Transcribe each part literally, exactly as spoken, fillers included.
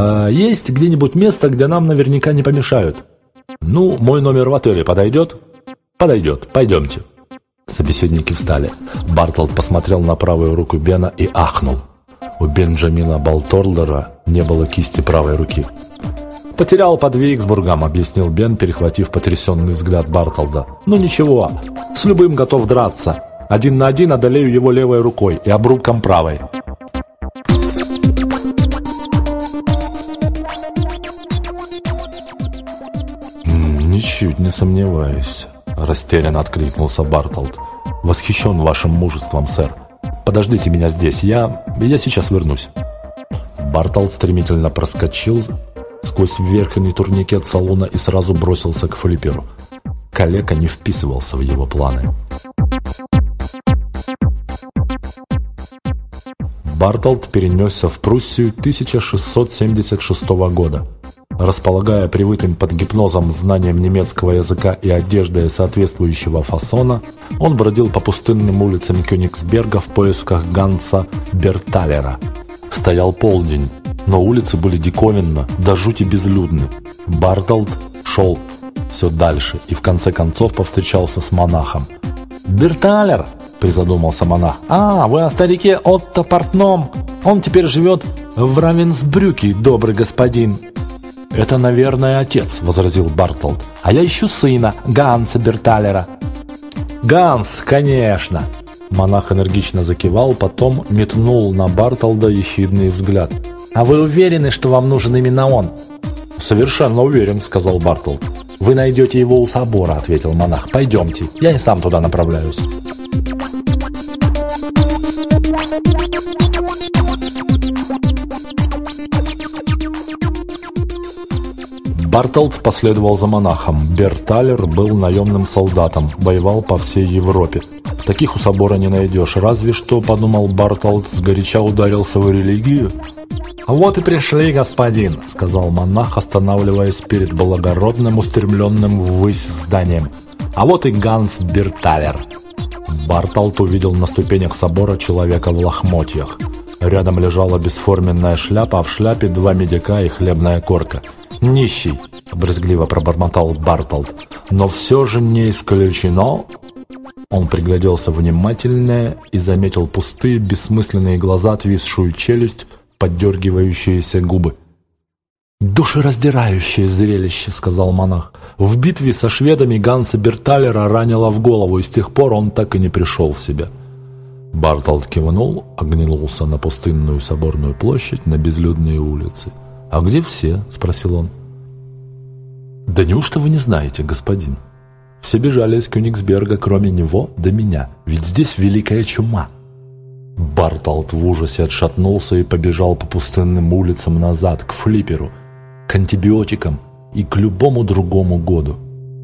А есть где-нибудь место, где нам наверняка не помешают? Ну, мой номер в отеле подойдет? Подойдет, пойдемте. Собеседники встали. Бартлд посмотрел на правую руку Бена и ахнул. У Бенджамина Балторлера не было кисти правой руки. «Потерял под Виксбургом», — объяснил Бен, перехватив потрясенный взгляд Бартлда. «Ну ничего, с любым готов драться. Один на один одолею его левой рукой и обрубком правой». «Ничуть не сомневаюсь», — растерянно откликнулся Бартлд. «Восхищен вашим мужеством, сэр. Подождите меня здесь, я... я сейчас вернусь». Бартлд стремительно проскочил сквозь верхний турникет салона и сразу бросился к флипперу. Калека не вписывался в его планы. Бартлд перенесся в Пруссию тысяча шестьсот семьдесят шестого года. Располагая привытым под гипнозом знанием немецкого языка и одеждой соответствующего фасона, он бродил по пустынным улицам Кёнигсберга в поисках Ганса Берталера. Стоял полдень, но улицы были диковинно, до жути безлюдны. Бартлд шел все дальше и в конце концов повстречался с монахом. «Берталер!» – призадумался монах. «А, вы о старике Отто Портном. Он теперь живет в Равенсбрюке, добрый господин». «Это, наверное, отец», — возразил Бартлд. «А я ищу сына, Ганса Берталера». «Ганс, конечно!» Монах энергично закивал, потом метнул на Бартлда ехидный взгляд. «А вы уверены, что вам нужен именно он?» «Совершенно уверен», — сказал Бартлд. «Вы найдете его у собора», — ответил монах. «Пойдемте, я и сам туда направляюсь». Бартлд последовал за монахом. Берталер был наемным солдатом, воевал по всей Европе. Таких у собора не найдешь, разве что, подумал Бартлд, сгоряча ударился в религию. «Вот и пришли, господин», — сказал монах, останавливаясь перед благородным, устремленным ввысь зданием. «А вот и Ганс Берталер». Бартлд увидел на ступенях собора человека в лохмотьях. Рядом лежала бесформенная шляпа, а в шляпе два медяка и хлебная корка. «Нищий», — брезгливо пробормотал Бартлд, — «но все же не исключено». Он пригляделся внимательнее и заметил пустые, бессмысленные глаза, отвисшую челюсть, поддергивающиеся губы. «Душераздирающее зрелище», — сказал монах. «В битве со шведами Ганса Берталера ранило в голову, и с тех пор он так и не пришел в себя». Бартлд кивнул, оглянулся на пустынную соборную площадь, на безлюдные улицы. «А где все?» — спросил он. «Да неужто вы не знаете, господин? Все бежали из Кёнигсберга, кроме него да меня, ведь здесь великая чума». Бартлд в ужасе отшатнулся и побежал по пустынным улицам назад, к флипперу, к антибиотикам и к любому другому году.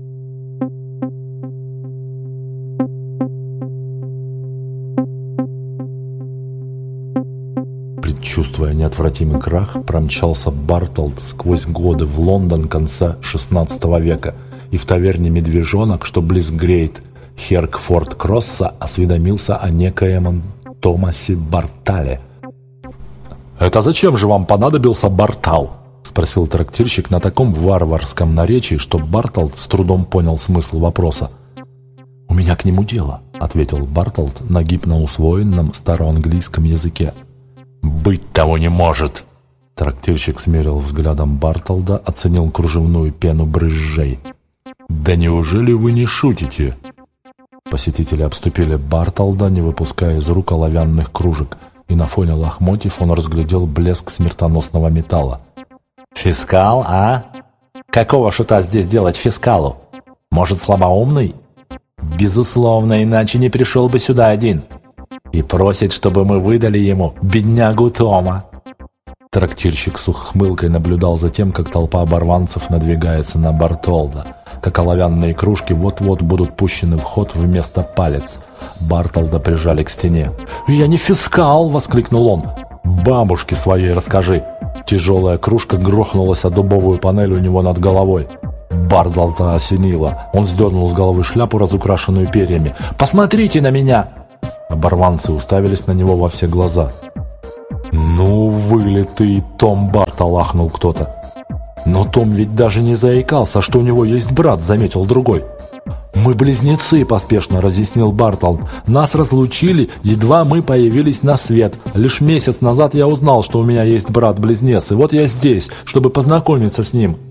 Чувствуя неотвратимый крах, промчался Бартлд сквозь годы в Лондон конца шестнадцатого века и в таверне «Медвежонок», что близ Грейт Херкфорд-Кросса, осведомился о некоем Томасе Бартале. «Это зачем же вам понадобился Бартал?» — спросил трактирщик на таком варварском наречии, что Бартлд с трудом понял смысл вопроса. «У меня к нему дело», — ответил Бартлд на гибно усвоенном староанглийском языке. «Быть того не может!» Трактирщик смерил взглядом Бартлда, оценил кружевную пену брызжей. «Да неужели вы не шутите?» Посетители обступили Бартлда, не выпуская из рук оловянных кружек, и на фоне лохмотьев он разглядел блеск смертоносного металла. «Фискал, а? Какого шута здесь делать фискалу? Может, слабоумный? Безусловно, иначе не пришел бы сюда один. И просит, чтобы мы выдали ему беднягу Тома». Трактирщик с ухмылкой наблюдал за тем, как толпа оборванцев надвигается на Бартлда, как оловянные кружки вот-вот будут пущены в ход вместо палец. Бартлда прижали к стене. «Я не фискал!» — воскликнул он. «Бабушке своей расскажи!» Тяжелая кружка грохнулась о дубовую панель у него над головой. Бартлда осенило. Он сдернул с головы шляпу, разукрашенную перьями. «Посмотрите на меня!» Оборванцы уставились на него во все глаза. «Ну, вылитый Том Бартол», — ахнул кто-то. «Но Том ведь даже не заикался, что у него есть брат», — заметил другой. «Мы близнецы», — поспешно разъяснил Бартол. «Нас разлучили, едва мы появились на свет. Лишь месяц назад я узнал, что у меня есть брат-близнец, и вот я здесь, чтобы познакомиться с ним».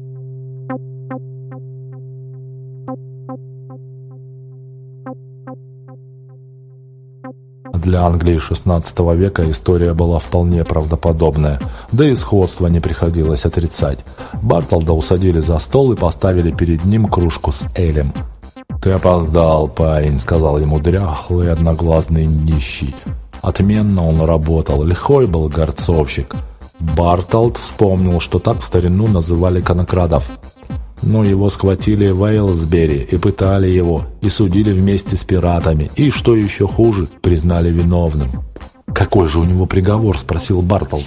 Для Англии шестнадцатого века история была вполне правдоподобная, да и сходства не приходилось отрицать. Бартолда усадили за стол и поставили перед ним кружку с элем. «Ты опоздал, парень», — сказал ему дряхлый одноглазный нищий. Отменно он работал, лихой был горцовщик. Бартолд вспомнил, что так в старину называли конокрадов. Но его схватили в Эйлсбери и пытали его, и судили вместе с пиратами, и, что еще хуже, признали виновным. «Какой же у него приговор?» — спросил Бартолд.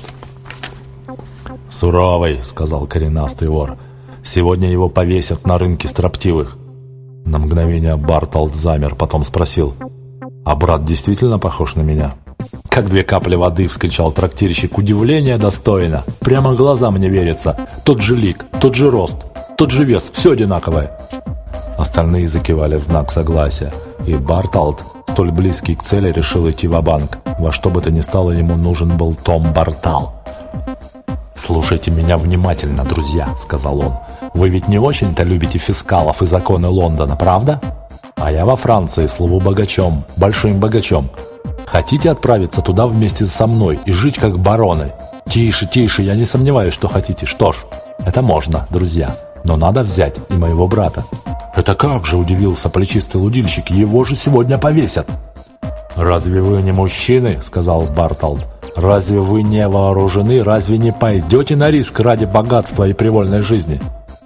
«Суровый», — сказал коренастый вор. «Сегодня его повесят на рынке строптивых». На мгновение Бартолд замер, потом спросил: «А брат действительно похож на меня?» «Как две капли воды!» — вскричал трактирщик. «Удивление достойно! Прямо глазам не верится! Тот же лик, тот же рост, тот же вес, все одинаковое!» Остальные закивали в знак согласия, и Бартолд, столь близкий к цели, решил идти ва-банк. Во что бы то ни стало, ему нужен был Том Бартал. «Слушайте меня внимательно, друзья», — сказал он. «Вы ведь не очень-то любите фискалов и законы Лондона, правда? А я во Франции слыву богачом, большим богачом. Хотите отправиться туда вместе со мной и жить как бароны? Тише, тише, я не сомневаюсь, что хотите. Что ж, это можно, друзья, но надо взять и моего брата». «Это как же?» — удивился плечистый лудильщик. «Его же сегодня повесят». «Разве вы не мужчины?» — сказал Бартолд. «Разве вы не вооружены? Разве не пойдете на риск ради богатства и привольной жизни?»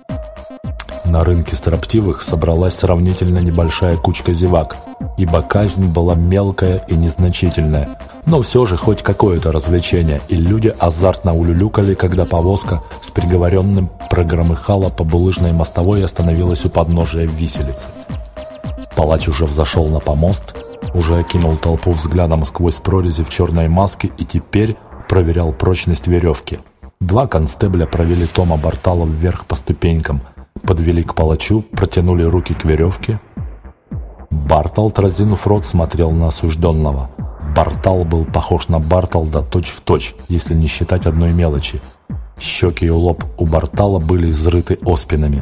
На рынке строптивых собралась сравнительно небольшая кучка зевак, ибо казнь была мелкая и незначительная, но все же хоть какое-то развлечение, и люди азартно улюлюкали, когда повозка с приговоренным прогромыхала по булыжной мостовой и остановилась у подножия виселицы. Палач уже взошел на помост, уже окинул толпу взглядом сквозь прорези в черной маске и теперь проверял прочность веревки. Два констебля провели Тома Бартала вверх по ступенькам, подвели к палачу, протянули руки к веревке. Бартолд, разинув рот, смотрел на осужденного. Бартал был похож на Бартолда точь-в-точь, если не считать одной мелочи. Щеки и лоб у Бартала были изрыты оспинами.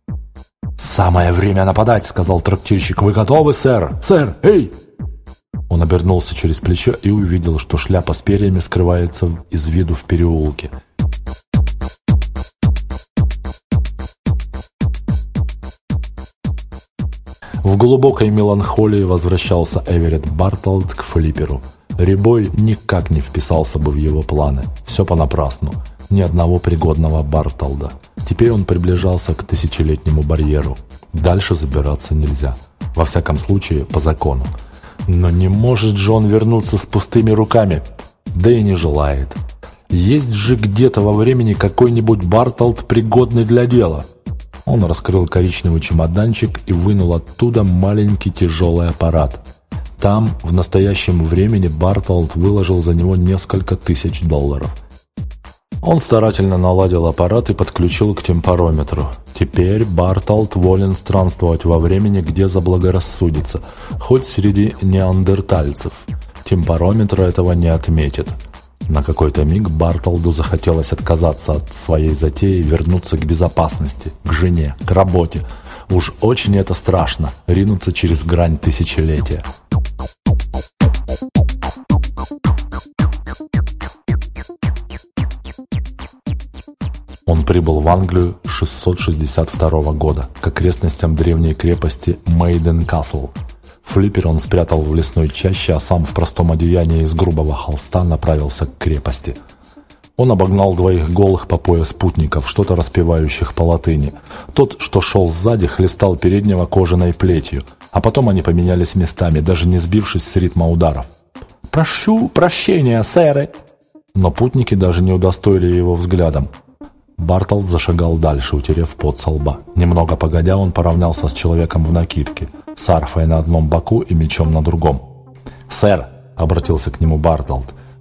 «Самое время нападать», — сказал трактирщик. «Вы готовы, сэр? Сэр, эй!» Он обернулся через плечо и увидел, что шляпа с перьями скрывается из виду в переулке. В глубокой меланхолии возвращался Эверетт Бартолд к флипперу. Рябой никак не вписался бы в его планы. Все понапрасну. Ни одного пригодного Бартолда. Теперь он приближался к тысячелетнему барьеру. Дальше забираться нельзя. Во всяком случае, по закону. Но не может же он вернуться с пустыми руками. Да и не желает. Есть же где-то во времени какой-нибудь Бартолд, пригодный для дела. Он раскрыл коричневый чемоданчик и вынул оттуда маленький тяжелый аппарат. Там, в настоящем времени, Бартолд выложил за него несколько тысяч долларов. Он старательно наладил аппарат и подключил к темпорометру. Теперь Бартолд волен странствовать во времени, где заблагорассудится, хоть среди неандертальцев. Темпорометр этого не отметит. На какой-то миг Бартолду захотелось отказаться от своей затеи и вернуться к безопасности, к жене, к работе. Уж очень это страшно — ринуться через грань тысячелетия. Он прибыл в Англию шестьсот шестьдесят второго года к окрестностям древней крепости Мейден-Касл. Флиппер он спрятал в лесной чаще, а сам в простом одеянии из грубого холста направился к крепости. Он обогнал двоих голых по пояс путников, что-то распевающих по латыни. Тот, что шел сзади, хлестал переднего кожаной плетью, а потом они поменялись местами, даже не сбившись с ритма ударов. «Прошу прощения, сэры!» Но путники даже не удостоили его взглядом. Бартолд зашагал дальше, утерев пот со лба. Немного погодя, он поравнялся с человеком в накидке, с арфой на одном боку и мечом на другом. «Сэр», — обратился к нему Бартолд, —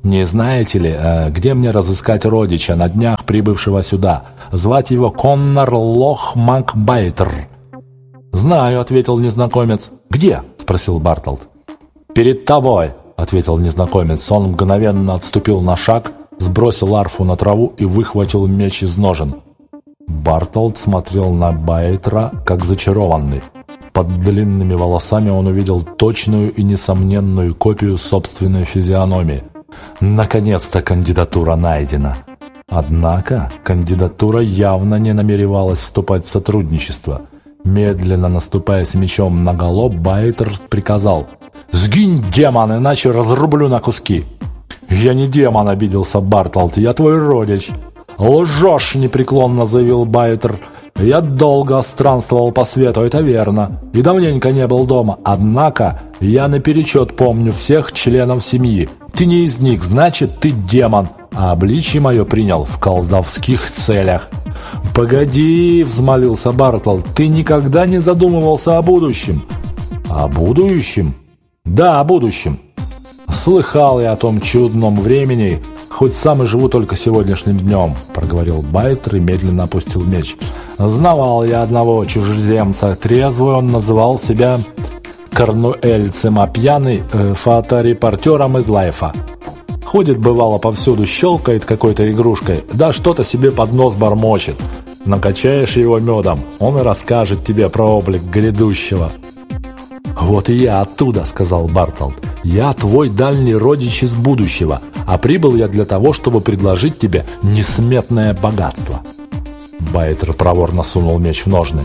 Не знаете ли, где мне разыскать родича, на днях прибывшего сюда? Звать его Коннор Лох Макбайтер». «Знаю», — ответил незнакомец. «Где?» — спросил Бартолд. «Перед тобой», — ответил незнакомец. Он мгновенно отступил на шаг, сбросил арфу на траву и выхватил меч из ножен. Бартолд смотрел на Байтера, как зачарованный. Под длинными волосами он увидел точную и несомненную копию собственной физиономии. Наконец-то кандидатура найдена. Однако кандидатура явно не намеревалась вступать в сотрудничество. Медленно наступая с мечом наголо, Байтер приказал: «Сгинь, демон, иначе разрублю на куски!» «Я не демон», — обиделся Бартолд, — «я твой родич». «Лжешь», — непреклонно заявил Байтер. «Я долго странствовал по свету, это верно, и давненько не был дома. Однако я наперечет помню всех членов семьи. Ты не из них, значит, ты демон, а обличье мое принял в колдовских целях». «Погоди», — взмолился Бартолд, — «ты никогда не задумывался о будущем?» «О будущем?» «Да, о будущем. Слыхал я о том чудном времени, хоть сам и живу только сегодняшним днем», — проговорил Байтер и медленно опустил меч. «Знавал я одного чужеземца. Трезвый он называл себя корнуэльцем, а пьяный э, фоторепортером из Лайфа. Ходит, бывало, повсюду, щелкает какой-то игрушкой, да что-то себе под нос бормочет. Накачаешь его медом, он и расскажет тебе про облик грядущего». «Вот и я оттуда», — сказал Бартолд. «Я твой дальний родич из будущего, а прибыл я для того, чтобы предложить тебе несметное богатство». Байтер проворно сунул меч в ножны.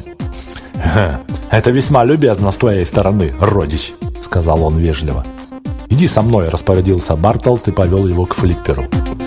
«Это весьма любезно с твоей стороны, родич», — сказал он вежливо. «Иди со мной», — распорядился Бартолд и повел его к флипперу.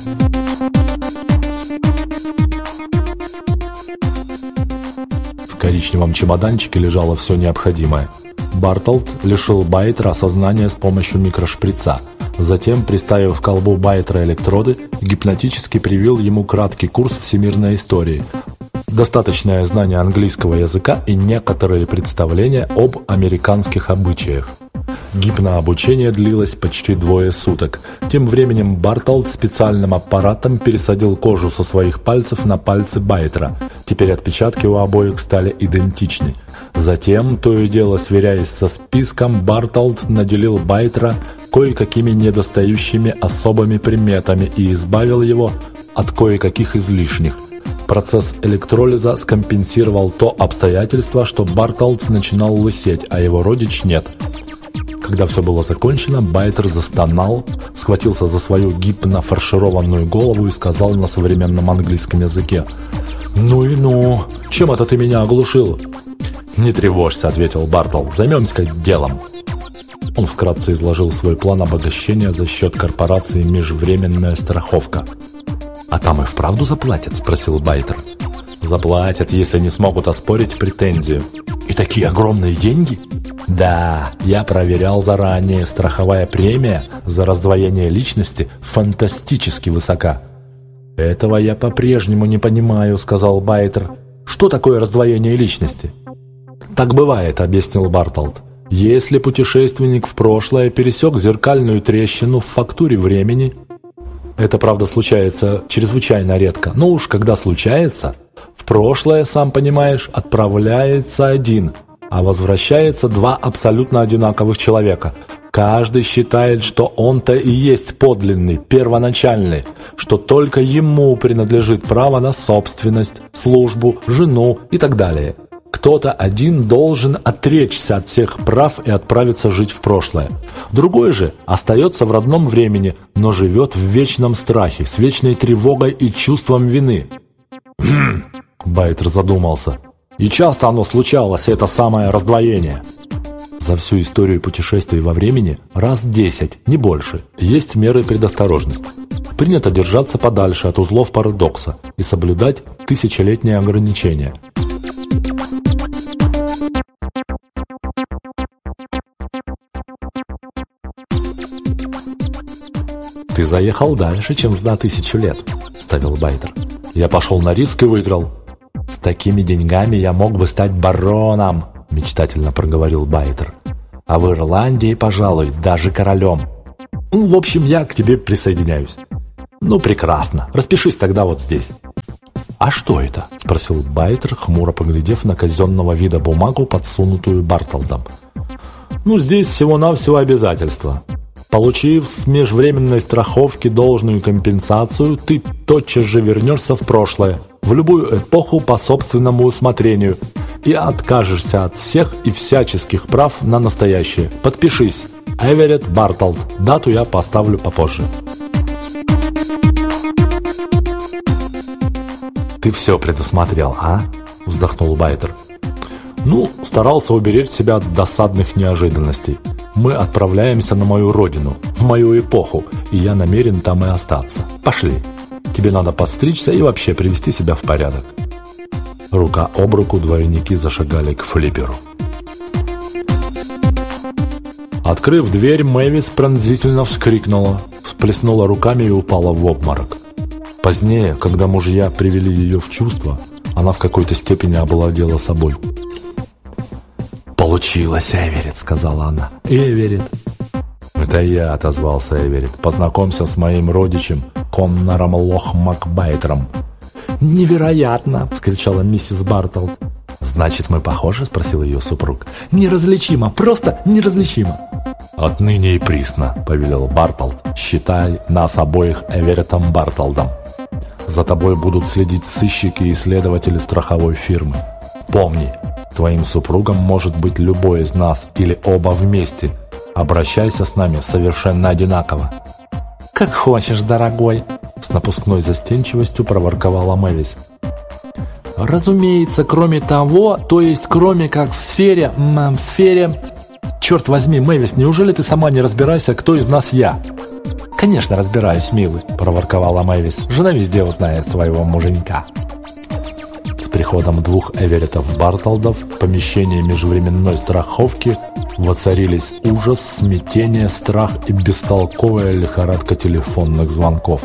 В коричневом чемоданчике лежало все необходимое. Бартолд лишил Байтера сознания с помощью микрошприца. Затем, приставив к колбу Байтера электроды, гипнотически привил ему краткий курс всемирной истории, достаточное знание английского языка и некоторые представления об американских обычаях. Гипнообучение длилось почти двое суток. Тем временем Бартолд специальным аппаратом пересадил кожу со своих пальцев на пальцы Байтера. Теперь отпечатки у обоих стали идентичны. Затем, то и дело сверяясь со списком, Бартолд наделил Байтера кое-какими недостающими особыми приметами и избавил его от кое-каких излишних. Процесс электролиза скомпенсировал то обстоятельство, что Бартолд начинал лысеть, а его родич нет. Когда все было закончено, Байтер застонал, схватился за свою гипнофаршированную голову и сказал на современном английском языке: «Ну и ну, чем это ты меня оглушил?» «Не тревожься», — ответил Бартолд, — «займемся делом». Он вкратце изложил свой план обогащения за счет корпорации «Межвременная страховка». «А там и вправду заплатят?» — спросил Байтер. «Заплатят, если не смогут оспорить претензию». «И такие огромные деньги?» «Да, я проверял заранее. Страховая премия за раздвоение личности фантастически высока». «Этого я по-прежнему не понимаю», — сказал Байтер. «Что такое раздвоение личности?» «Так бывает», — объяснил Бартолд. «Если путешественник в прошлое пересек зеркальную трещину в фактуре времени...» Это, правда, случается чрезвычайно редко. Но уж когда случается, в прошлое, сам понимаешь, отправляется один, а возвращается два абсолютно одинаковых человека. Каждый считает, что он-то и есть подлинный, первоначальный, что только ему принадлежит право на собственность, службу, жену и так далее. Кто-то один должен отречься от всех прав и отправиться жить в прошлое. Другой же остается в родном времени, но живет в вечном страхе, с вечной тревогой и чувством вины. «Хм», — Байтер задумался, — «и часто оно случалось, это самое раздвоение». За всю историю путешествий во времени раз десять, не больше, есть меры предосторожности. Принято держаться подальше от узлов парадокса и соблюдать тысячелетние ограничения. «Ты заехал дальше, чем за тысячу лет», — ставил Байтер. «Я пошел на риск и выиграл». «С такими деньгами я мог бы стать бароном», — мечтательно проговорил Байтер. «А в Ирландии, пожалуй, даже королем». Ну, в общем, я к тебе присоединяюсь. Ну, прекрасно. Распишись тогда вот здесь. «А что это?» – спросил Байтер, хмуро поглядев на казенного вида бумагу, подсунутую Бартлдом. «Ну, здесь всего-навсего обязательства. Получив с межвременной страховки должную компенсацию, ты тотчас же вернешься в прошлое, в любую эпоху по собственному усмотрению, и откажешься от всех и всяческих прав на настоящее. Подпишись. Эверетт Бартлд. Дату я поставлю попозже». «Ты все предусмотрел, а?» – вздохнул Байтер. «Ну, старался уберечь себя от досадных неожиданностей. Мы отправляемся на мою родину, в мою эпоху, и я намерен там и остаться. Пошли. Тебе надо подстричься и вообще привести себя в порядок». Рука об руку двойники зашагали к флипперу. Открыв дверь, Мэвис пронзительно вскрикнула, всплеснула руками и упала в обморок. Позднее, когда мужья привели ее в чувство, она в какой-то степени овладела собой. «Получилось, Эверетт», — сказала она. «Эверетт». «Это я», — отозвался Эверетт. «Познакомься с моим родичем, Коннором Лох-Макбайтером». «Невероятно!» — вскричала миссис Бартлд. «Значит, мы похожи?» — спросил ее супруг. «Неразличимо, просто неразличимо». «Отныне и присно», — повелел Бартлд. «Считай нас обоих Эвереттом Бартлдом. За тобой будут следить сыщики и следователи страховой фирмы. Помни, твоим супругом может быть любой из нас или оба вместе. Обращайся с нами совершенно одинаково». «Как хочешь, дорогой», — с напускной застенчивостью проворковала Мэвис. «Разумеется, кроме того, то есть кроме как в сфере... в сфере... Черт возьми, Мэвис, неужели ты сама не разбираешься, кто из нас я?» «Конечно разбираюсь, милый», — проворковала Мэвис. «Жена везде узнает своего муженька». С приходом двух Эвереттов Бартлдов в помещении межвременной страховки воцарились ужас, смятение, страх и бестолковая лихорадка телефонных звонков.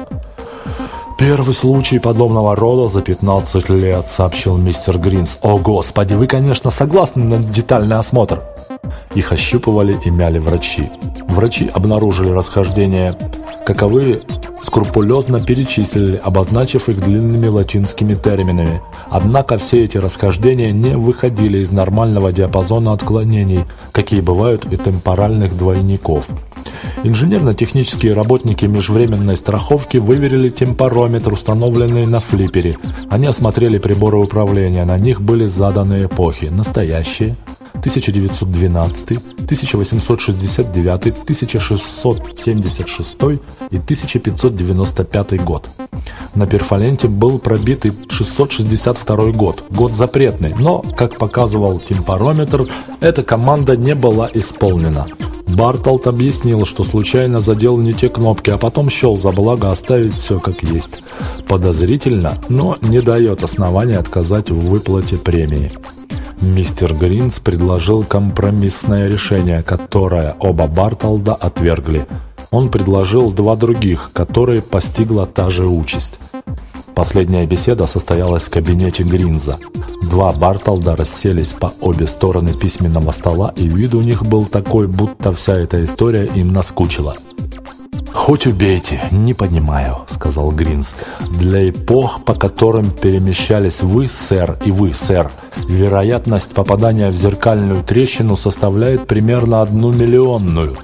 «Первый случай подобного рода за пятнадцать лет», — сообщил мистер Гринс. «О, Господи, вы, конечно, согласны на детальный осмотр?» Их ощупывали и мяли врачи. Врачи обнаружили расхождения, каковы скрупулезно перечислили, обозначив их длинными латинскими терминами. Однако все эти расхождения не выходили из нормального диапазона отклонений, какие бывают у темпоральных двойников. Инженерно-технические работники межвременной страховки выверили темпорометр, установленный на флиппере. Они осмотрели приборы управления, на них были заданы эпохи: настоящие, тысяча девятьсот двенадцатый, тысяча восемьсот шестьдесят девятый, тысяча шестьсот семьдесят шестой и тысяча пятьсот девяносто пятый год. На перфоленте был пробит и шестьсот шестьдесят второй год, год запретный, но, как показывал темпорометр, эта команда не была исполнена. Бартлд объяснил, что случайно задел не те кнопки, а потом счел за благо оставить все как есть. Подозрительно, но не дает основания отказать в выплате премии. Мистер Гринс предложил компромиссное решение, которое оба Бартлда отвергли. Он предложил два других, которые постигла та же участь. Последняя беседа состоялась в кабинете Гринза. Два Бартлда расселись по обе стороны письменного стола, и вид у них был такой, будто вся эта история им наскучила. «Хоть убейте, не понимаю», — сказал Гринз. «Для эпох, по которым перемещались вы, сэр, и вы, сэр, вероятность попадания в зеркальную трещину составляет примерно одну миллионную».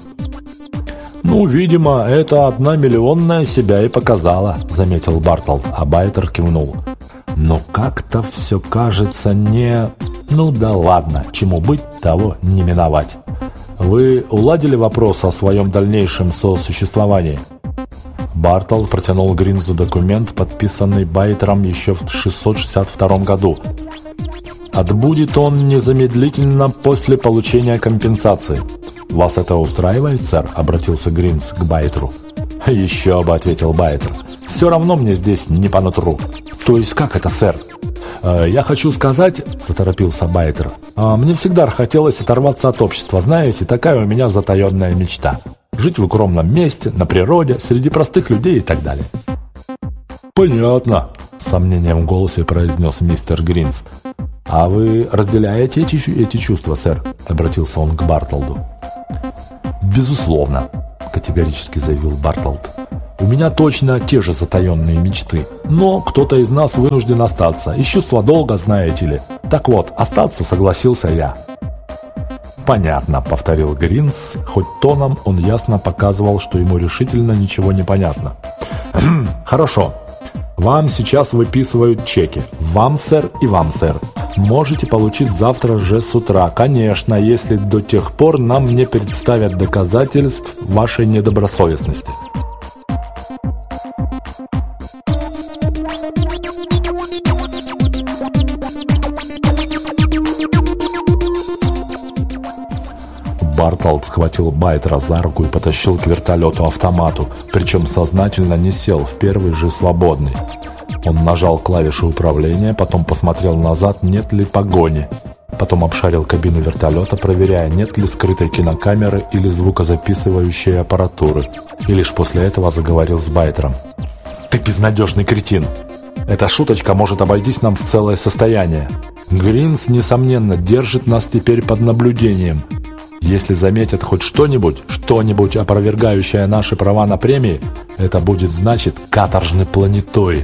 «Ну, видимо, эта одна миллионная себя и показала», — заметил Бартлд, а Байтер кивнул. «Но как-то все кажется не... Ну да ладно, чему быть, того не миновать. Вы уладили вопрос о своем дальнейшем сосуществовании?» Бартлд протянул Гринзу документ, подписанный Байтером еще в шестьсот шестьдесят втором году. «Отбудет он незамедлительно после получения компенсации». «Вас это устраивает, сэр?» — обратился Гринз к Байтеру. «Еще бы», — ответил Байтер. «Все равно мне здесь не по нутру». «То есть как это, сэр?» э, «Я хочу сказать», — заторопился Байтер, э, «мне всегда хотелось оторваться от общества, знаете, такая у меня затаенная мечта. Жить в укромном месте, на природе, среди простых людей и так далее». «Понятно», — с сомнением в голосе произнес мистер Гринз. «А вы разделяете эти, эти чувства, сэр?» — обратился он к Бартлду. «Безусловно. — категорически заявил Бартолд. «У меня точно те же затаенные мечты, но кто-то из нас вынужден остаться, из чувства долга, знаете ли. Так вот, остаться согласился я». «Понятно», — повторил Гринс, хоть тоном он ясно показывал, что ему решительно ничего не понятно. «Хорошо. Вам сейчас выписывают чеки. Вам, сэр, и вам, сэр. Можете получить завтра же с утра, конечно, если до тех пор нам не представят доказательств вашей недобросовестности». Бартолд схватил Байтера за руку и потащил к вертолету-автомату, причем сознательно не сел в первый же свободный. Он нажал клавишу управления, потом посмотрел назад, нет ли погони. Потом обшарил кабину вертолета, проверяя, нет ли скрытой кинокамеры или звукозаписывающей аппаратуры. И лишь после этого заговорил с Байтером. «Ты безнадежный кретин! Эта шуточка может обойтись нам в целое состояние. Гринс, несомненно, держит нас теперь под наблюдением. Если заметят хоть что-нибудь, что-нибудь опровергающее наши права на премии, это будет значит каторжный планетоид».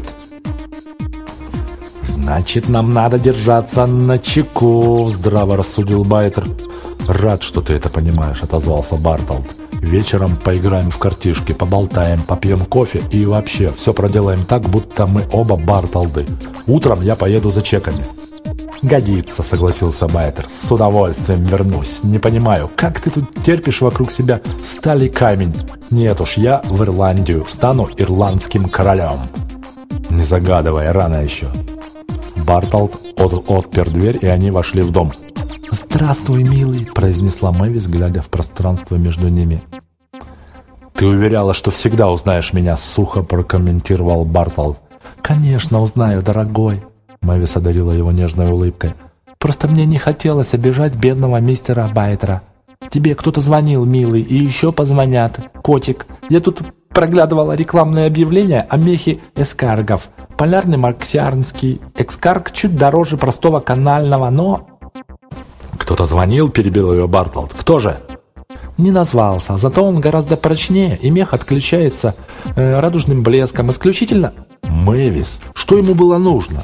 «Значит, нам надо держаться начеку», — здраво рассудил Байтер. «Рад, что ты это понимаешь», — отозвался Бартолд. «Вечером поиграем в картишки, поболтаем, попьем кофе и вообще все проделаем так, будто мы оба Бартолды. Утром я поеду за чеками». «Годится», — согласился Байтер. «С удовольствием вернусь. Не понимаю, как ты тут терпишь вокруг себя сталь и камень? Нет уж, я в Ирландию стану ирландским королем». «Не загадывай, рано еще». Бартолд от отпер дверь, и они вошли в дом. «Здравствуй, милый», — произнесла Мэвис, глядя в пространство между ними. «Ты уверяла, что всегда узнаешь меня», — сухо прокомментировал Бартолд. «Конечно узнаю, дорогой». Мэвис одарила его нежной улыбкой. «Просто мне не хотелось обижать бедного мистера Байтера. Тебе кто-то звонил, милый, и еще позвонят. Котик, я тут проглядывала рекламное объявление о мехе эскаргов. Полярный марксианский экскарг чуть дороже простого канального, но...» «Кто-то звонил?» — перебил ее Бартолд. «Кто же?» «Не назвался, зато он гораздо прочнее, и мех отключается э, радужным блеском. Исключительно...» «Мэвис, что ему было нужно?»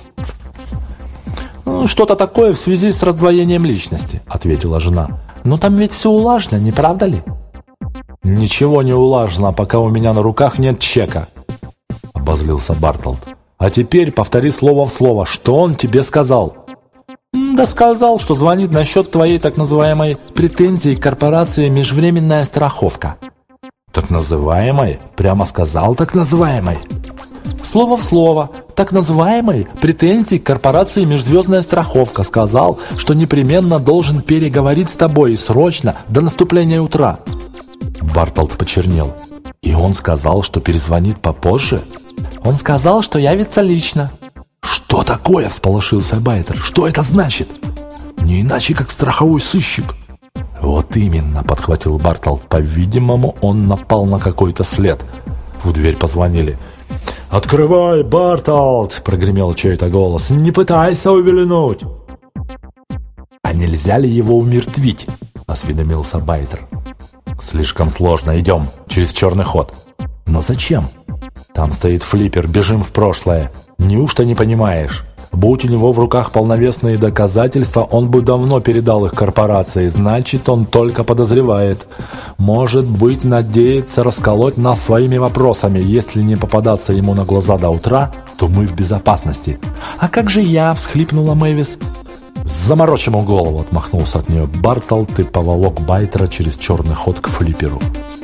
«Ну, что-то такое в связи с раздвоением личности», — ответила жена. «Но там ведь все улажено, не правда ли?» «Ничего не улажено, пока у меня на руках нет чека», — обозлился Бартолд. «А теперь повтори слово в слово, что он тебе сказал?» «Да сказал, что звонит насчет твоей так называемой претензии к корпорации «Межвременная страховка». «Так называемой? Прямо сказал так называемой?» «Слово в слово. Так называемой претензии к корпорации «Межзвездная страховка». Сказал, что непременно должен переговорить с тобой срочно, до наступления утра». Бартолд почернел. «И он сказал, что перезвонит попозже?» «Он сказал, что явится лично». «Что такое?» — всполошился Байтер. «Что это значит?» «Не иначе, как страховой сыщик». «Вот именно», — подхватил Бартолд. «По-видимому, он напал на какой-то след». В дверь позвонили. «Открывай, Бартолд!» — прогремел чей-то голос. «Не пытайся увильнуть!» «А нельзя ли его умертвить?» — осведомился Байтер. «Слишком сложно. Идем. Через черный ход». «Но зачем?» «Там стоит флиппер. Бежим в прошлое. Неужто не понимаешь? Будь у него в руках полновесные доказательства, он бы давно передал их корпорации. Значит, он только подозревает. Может быть, надеется расколоть нас своими вопросами. Если не попадаться ему на глаза до утра, то мы в безопасности». «А как же я?» — всхлипнула Мэвис. «Заморочь ему голову!» — отмахнулся от нее Бартолд и поволок Байтера через черный ход к флипперу.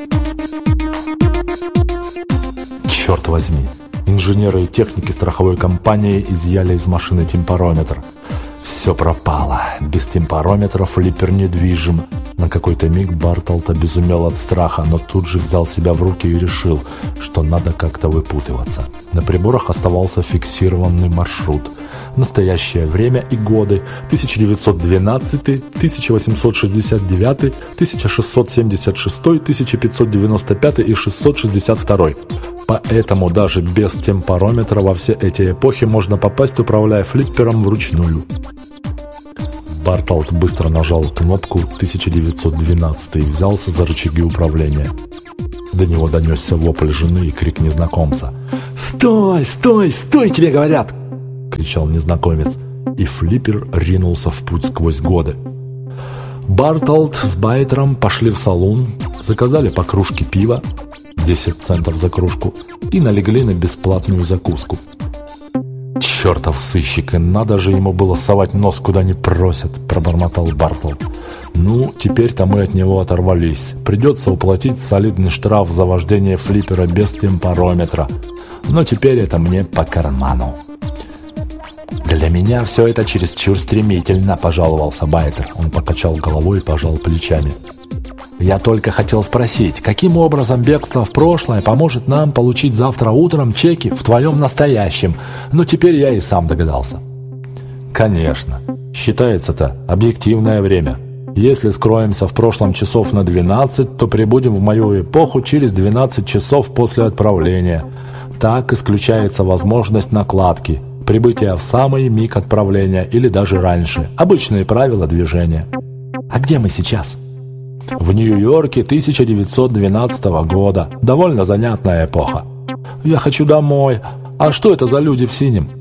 Черт возьми! Инженеры и техники страховой компании изъяли из машины темпорометр. Все пропало. Без темпорометра флиппер недвижим. На какой-то миг Бартолд обезумел от страха, но тут же взял себя в руки и решил, что надо как-то выпутываться. На приборах оставался фиксированный маршрут. Настоящее время и годы: тысяча девятьсот двенадцатый, тысяча восемьсот шестьдесят девятый, тысяча шестьсот семьдесят шестой, тысяча пятьсот девяносто пятый и шестьсот шестьдесят второй. Поэтому даже без темпорометра во все эти эпохи можно попасть, управляя флиппером вручную. Бартолд быстро нажал кнопку тысяча девятьсот двенадцатый и взялся за рычаги управления. До него донесся вопль жены и крик незнакомца. «Стой, стой, стой, тебе говорят!» — кричал незнакомец, и флиппер ринулся в путь сквозь годы. Бартолд с Байтером пошли в салун, заказали по кружке пива, десять центов за кружку, и налегли на бесплатную закуску. «Чертов сыщик, и надо же ему было совать нос, куда не просят», — пробормотал Бартолд. «Ну, теперь-то мы от него оторвались. Придется уплатить солидный штраф за вождение флиппера без темпорометра. Но теперь это мне по карману». «Для меня все это чересчур стремительно», — пожаловался Байтер. Он покачал головой и пожал плечами. «Я только хотел спросить, каким образом бегство в прошлое поможет нам получить завтра утром чеки в твоем настоящем? Но теперь я и сам догадался». «Конечно. Считается-то объективное время. Если скроемся в прошлом часов на двенадцать, то прибудем в мою эпоху через двенадцать часов после отправления. Так исключается возможность накладки, прибытия в самый миг отправления или даже раньше. Обычные правила движения». «А где мы сейчас?» «В Нью-Йорке тысяча девятьсот двенадцатого года. Довольно занятная эпоха». «Я хочу домой. А что это за люди в синем?»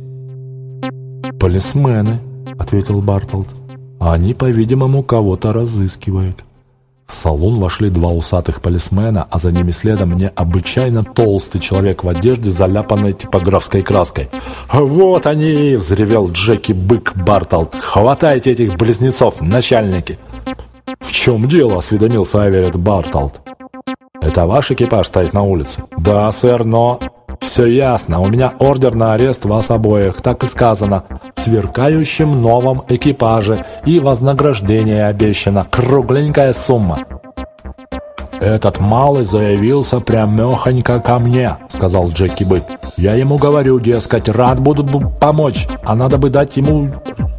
«Полисмены», — ответил Бартолд. «Они, по-видимому, кого-то разыскивают». В салон вошли два усатых полисмена, а за ними следом необычайно толстый человек в одежде, заляпанной типографской краской. «Вот они!» — взревел Джеки Бык Бартолд. «Хватайте этих близнецов, начальники!» «В чем дело?» — осведомился Эверетт Бартолд. «Это ваш экипаж стоит на улице?» «Да, сэр, но...» «Все ясно. У меня ордер на арест вас обоих, так и сказано. В сверкающем новом экипаже. И вознаграждение обещано. Кругленькая сумма». «Этот малый заявился прямехонько ко мне», — сказал Джеки Бык. «Я ему говорю, дескать, рад буду помочь, а надо бы дать ему...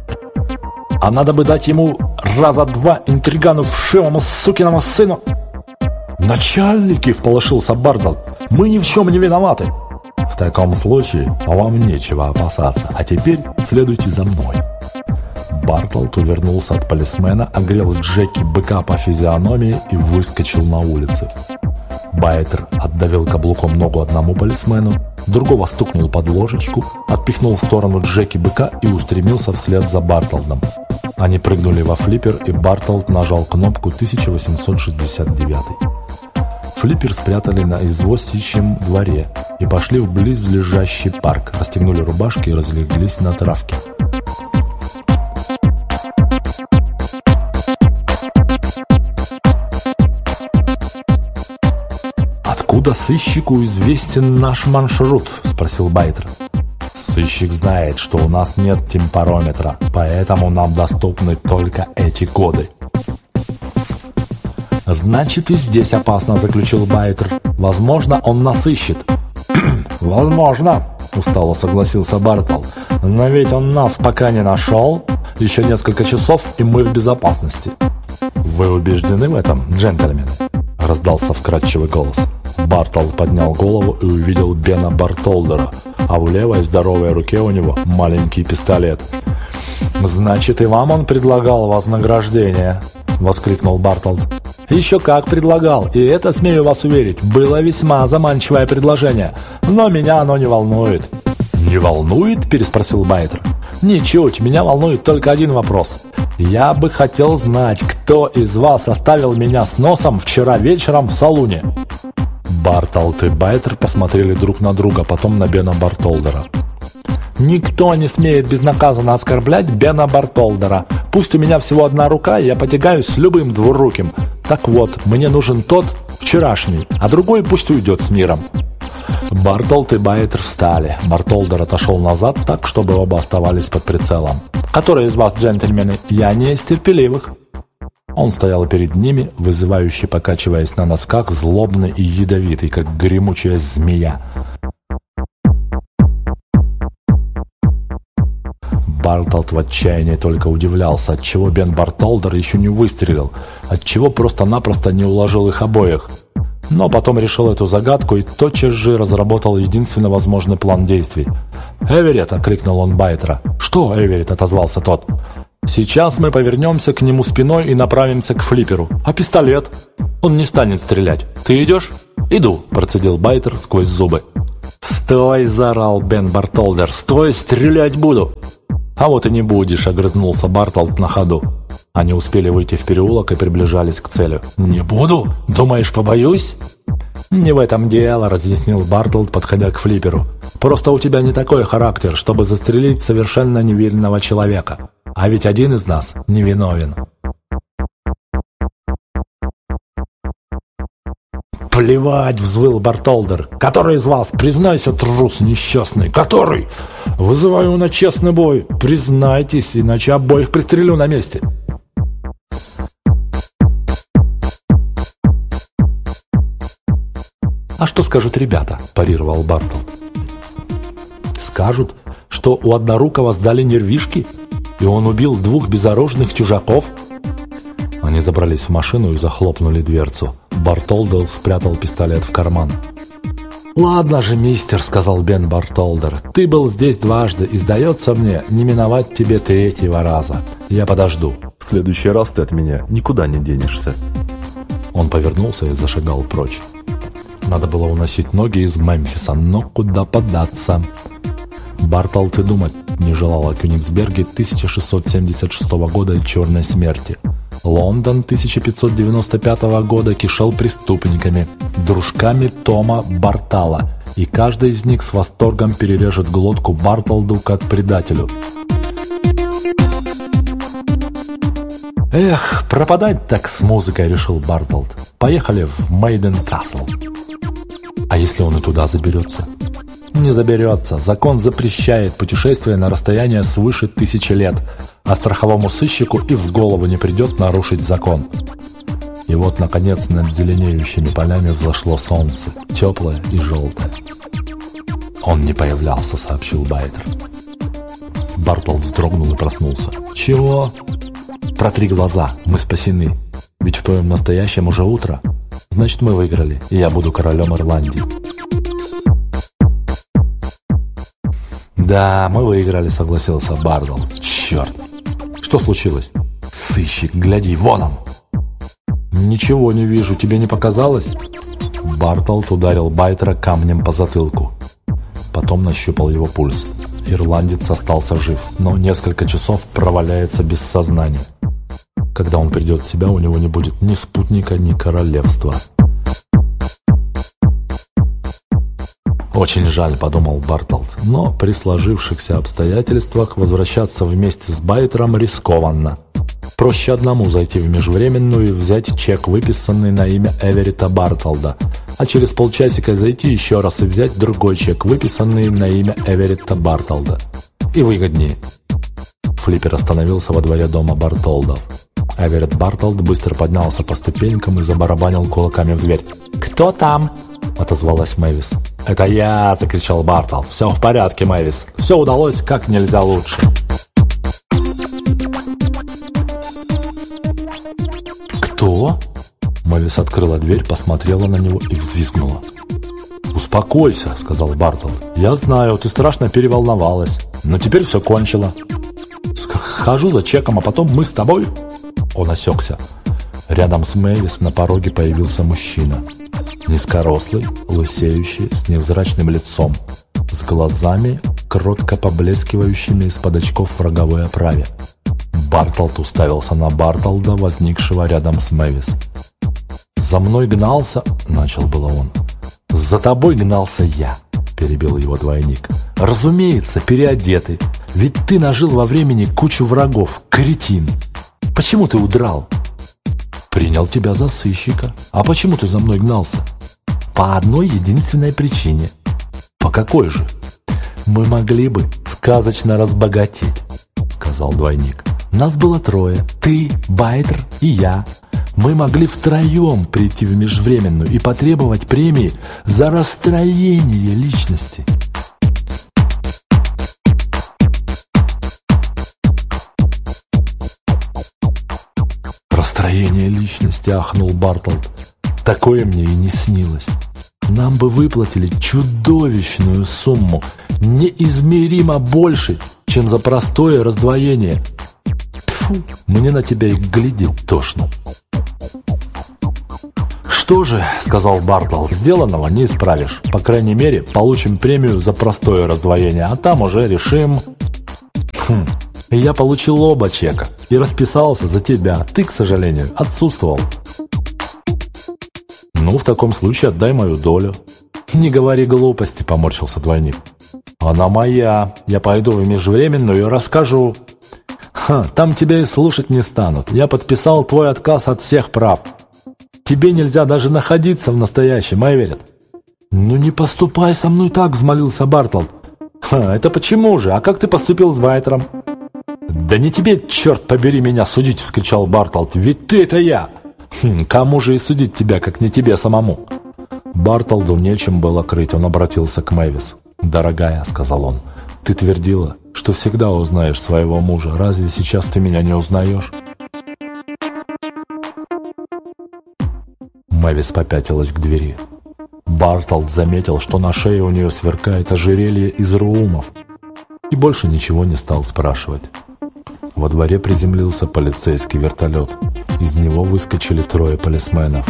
А надо бы дать ему раза два интригану вшивому сукиному сыну». «Начальники!» — всполошился Бартолд. «Мы ни в чем не виноваты». «В таком случае вам нечего опасаться. А теперь следуйте за мной». Бартолд увернулся от полисмена, огрел Джеки Быка по физиономии и выскочил на улицу. Байтер отдавил каблуком ногу одному полисмену, другого стукнул под ложечку, отпихнул в сторону Джеки Быка и устремился вслед за Бартолдом. Они прыгнули во флиппер, и Бартолд нажал кнопку тысяча восемьсот шестьдесят девять. Флиппер спрятали на извозчичьем дворе и пошли в близлежащий парк, расстегнули рубашки и разлеглись на травке. «Откуда сыщику известен наш маршрут?» — спросил Байтер. «Сыщик знает, что у нас нет темпорометра, поэтому нам доступны только эти коды». «Значит, и здесь опасно», — заключил Байтер. «Возможно, он нас ищет». «Возможно», — устало согласился Бартолд. «Но ведь он нас пока не нашел. Еще несколько часов, и мы в безопасности». «Вы убеждены в этом, джентльмены?» — раздался вкрадчивый голос. Бартолд поднял голову и увидел Бена Бартолдера, а в левой здоровой руке у него маленький пистолет. «Значит, и вам он предлагал вознаграждение?» — воскликнул Бартолд. «Еще как предлагал, и это, смею вас уверить, было весьма заманчивое предложение, но меня оно не волнует». «Не волнует?» — переспросил Байтер. «Ничуть, меня волнует только один вопрос. Я бы хотел знать, кто из вас оставил меня с носом вчера вечером в салуне». Бартолд и Байтер посмотрели друг на друга, потом на Бена Бартолдера. «Никто не смеет безнаказанно оскорблять Бена Бартолдера. Пусть у меня всего одна рука, и я потягаюсь с любым двуруким. Так вот, мне нужен тот, вчерашний, а другой пусть уйдет с миром». Бартолд и Байтер встали. Бартолдер отошел назад так, чтобы оба оставались под прицелом. «Который из вас, джентльмены? Я не из терпеливых». Он стоял перед ними, вызывающе покачиваясь на носках, злобный и ядовитый, как гремучая змея. Бартолд в отчаянии только удивлялся, отчего Бен Бартолдер еще не выстрелил, отчего просто-напросто не уложил их обоих. Но потом решил эту загадку и тотчас же разработал единственно возможный план действий. «Эверетт!» — окликнул он Байтера. «Что, Эверетт?» — отозвался тот. «Сейчас мы повернемся к нему спиной и направимся к флипперу. А пистолет? Он не станет стрелять. Ты идешь?» «Иду», – процедил Байтер сквозь зубы. «Стой!» – заорал Бен Бартолдер. «Стой! Стрелять буду!» «А вот и не будешь!» – огрызнулся Бартолд на ходу. Они успели выйти в переулок и приближались к цели. «Не буду? Думаешь, побоюсь?» «Не в этом дело», – разъяснил Бартолд, подходя к флипперу. «Просто у тебя не такой характер, чтобы застрелить совершенно невинного человека. А ведь один из нас невиновен». «Плевать!» — взвыл Бартолдер. «Который из вас? Признайся, трус несчастный! Который? Вызываю на честный бой! Признайтесь, иначе обоих пристрелю на месте!» «А что скажут ребята?» – парировал Бартолд. «Скажут, что у Однорукого сдали нервишки, и он убил двух безоружных чужаков?» Они забрались в машину и захлопнули дверцу. Бартолдер спрятал пистолет в карман. «Ладно же, мистер», — сказал Бен Бартолдер, — «ты был здесь дважды, и, сдается мне, не миновать тебе третьего раза. Я подожду». «В следующий раз ты от меня никуда не денешься». Он повернулся и зашагал прочь. Надо было уносить ноги из Мемфиса, но куда податься? Бартолд и думать не желал о Кёнигсберге тысяча шестьсот семьдесят шестого года и черной смерти. Лондон тысяча пятьсот девяносто пятого года кишел преступниками, дружками Тома Бартала, и каждый из них с восторгом перережет глотку Бартолду как предателю. «Эх, пропадать так с музыкой», — решил Бартолд. «Поехали в Мейден-Касл». «А если он и туда заберется?» «Не заберется. Закон запрещает путешествие на расстояние свыше тысячи лет, а страховому сыщику и в голову не придет нарушить закон». И вот, наконец, над зеленеющими полями взошло солнце, теплое и желтое. «Он не появлялся», — сообщил Байтер. Бартолд вздрогнул и проснулся. «Чего?» «Протри глаза, мы спасены. Ведь в твоем настоящем уже утро. Значит, мы выиграли, и я буду королем Ирландии». «Да, мы выиграли», — согласился Бартолд. «Черт! Что случилось?» «Сыщик, гляди, вон он!» «Ничего не вижу, тебе не показалось?» Бартолд ударил Байтера камнем по затылку. Потом нащупал его пульс. Ирландец остался жив, но несколько часов проваляется без сознания. Когда он придет в себя, у него не будет ни спутника, ни королевства. «Очень жаль», — подумал Бартолд, но при сложившихся обстоятельствах возвращаться вместе с Байтером рискованно. Проще одному зайти в межвременную и взять чек, выписанный на имя Эверетта Бартолда, а через полчасика зайти еще раз и взять другой чек, выписанный на имя Эверетта Бартолда. И выгоднее. Флиппер остановился во дворе дома Бартолдов. Эверетт Бартолд быстро поднялся по ступенькам и забарабанил кулаками в дверь. «Кто там?» — отозвалась Мэвис. «Это я!» — закричал Бартолд. «Все в порядке, Мэвис. Все удалось как нельзя лучше». «Кто?» Мэвис открыла дверь, посмотрела на него и взвизгнула. «Успокойся», — сказал Бартолд. «Я знаю, ты страшно переволновалась, но теперь все кончило. Схожу за чеком, а потом мы с тобой...» Он осекся. Рядом с Мэвис на пороге появился мужчина. Низкорослый, лысеющий, с невзрачным лицом, с глазами, кротко поблескивающими из-под очков в роговой оправе. Бартолд уставился на Бартолда, возникшего рядом с Мэвис. «За мной гнался...» — начал было он. «За тобой гнался я», — перебил его двойник. «Разумеется, переодетый. Ведь ты нажил во времени кучу врагов, кретин. Почему ты удрал?» «Принял тебя за сыщика. А почему ты за мной гнался?» «По одной единственной причине». «По какой же?» «Мы могли бы сказочно разбогатеть», — сказал двойник. «Нас было трое. Ты, Байтер и я. Мы могли втроем прийти в межвременную и потребовать премии за расстроение личности». «Расстроение личности», — ахнул Бартолд. «Такое мне и не снилось. Нам бы выплатили чудовищную сумму, неизмеримо больше, чем за простое раздвоение. Тьфу, мне на тебя и глядеть тошно». «Что же, — сказал Бартлд, — сделанного не исправишь. По крайней мере, получим премию за простое раздвоение, а там уже решим...» «Хм, я получил оба чека и расписался за тебя. Ты, к сожалению, отсутствовал». «Ну, в таком случае отдай мою долю». «Не говори глупости, — поморщился двойник. Она моя. Я пойду в межвременную и расскажу». «Ха, там тебя и слушать не станут. Я подписал твой отказ от всех прав. Тебе нельзя даже находиться в настоящем, Эверетт». «Ну не поступай со мной так, — взмолился Бартлд. «Ха, это почему же? А как ты поступил с Вайтером?» «Да не тебе, черт побери, меня судить!» — вскричал Бартлд. «Ведь ты — это я!» «Хм, кому же и судить тебя, как не тебе самому?» Бартлду нечем было крыть, он обратился к Мэвис. «Дорогая, — сказал он, — ты твердила, что всегда узнаешь своего мужа. Разве сейчас ты меня не узнаешь?» Мэвис попятилась к двери. Бартлд заметил, что на шее у нее сверкает ожерелье из руумов, и больше ничего не стал спрашивать. Во дворе приземлился полицейский вертолет. Из него выскочили трое полисменов.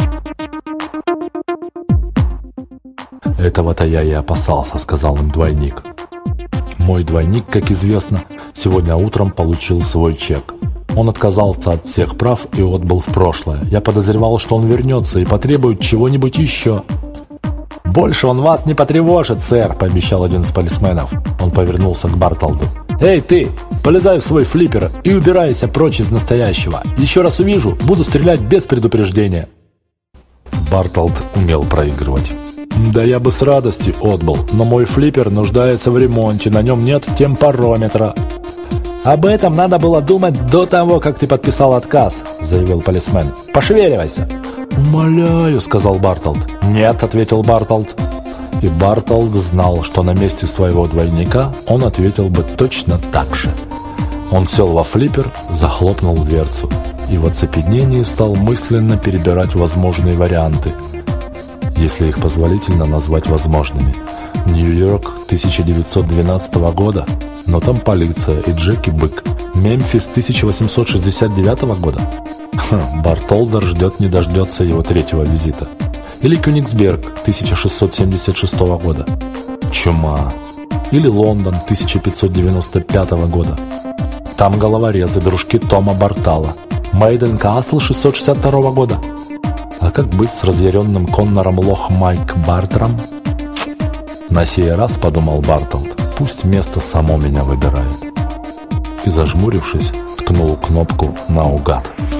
«Этого-то я и опасался, — сказал им двойник. Мой двойник, как известно, сегодня утром получил свой чек. Он отказался от всех прав и отбыл в прошлое. Я подозревал, что он вернется и потребует чего-нибудь еще». «Больше он вас не потревожит, сэр, — пообещал один из полисменов». Он повернулся к Бартлду. «Эй, ты! Полезай в свой флиппер и убирайся прочь из настоящего. Еще раз увижу, буду стрелять без предупреждения». Бартлд умел проигрывать. «Да я бы с радостью отбыл, но мой флиппер нуждается в ремонте, на нем нет темпорометра». «Об этом надо было думать до того, как ты подписал отказ, — заявил полисмен. — Пошевеливайся». «Умоляю, — сказал Бартлд. «Нет, — ответил Бартлд». И Бартлд знал, что на месте своего двойника он ответил бы точно так же. Он сел во флиппер, захлопнул дверцу и в оцепенении стал мысленно перебирать возможные варианты, если их позволительно назвать возможными. Нью-Йорк тысяча девятьсот двенадцатого года, но там полиция и Джеки Бык. Мемфис тысяча восемьсот шестьдесят девятого года. Хм, Бартлда ждет не дождется его третьего визита. Или Кёнигсберг тысяча шестьсот семьдесят шестого года. Чума. Или Лондон тысяча пятьсот девяносто пятого года. Там головорезы, дружки Тома Бартала. Мейден Касл шестьсот шестьдесят второго года. А как быть с разъяренным Коннором Лох Майк Бартром? На сей раз, подумал Бартлд, пусть место само меня выбирает. И, зажмурившись, ткнул кнопку наугад.